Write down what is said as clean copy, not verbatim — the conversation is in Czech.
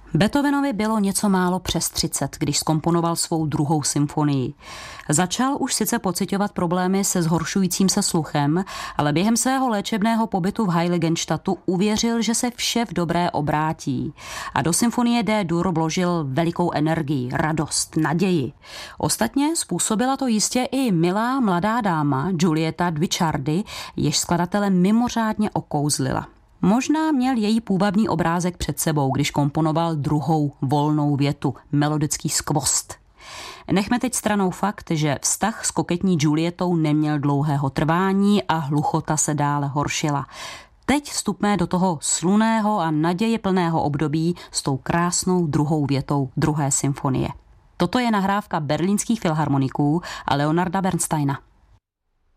Beethovenovi bylo něco málo přes 30, když zkomponoval svou 2. symfonii. Začal už sice pociťovat problémy se zhoršujícím se sluchem, ale během svého léčebného pobytu v Heiligenstadtu uvěřil, že se vše v dobré obrátí. A do symfonie D-dur vložil velikou energii, radost, naději. Ostatně způsobila to jistě i milá mladá dáma Giulietta Guicciardi, jež skladatele mimořádně okouzlila. Možná měl její půvabný obrázek před sebou, když komponoval 2. volnou větu, melodický skvost. Nechme teď stranou fakt, že vztah s koketní Giuliettou neměl dlouhého trvání a hluchota se dále horšila. Teď vstupme do toho slunného a nadějeplného období s tou krásnou 2. větou 2. symfonie. Toto je nahrávka berlínských filharmoniků a Leonarda Bernsteina.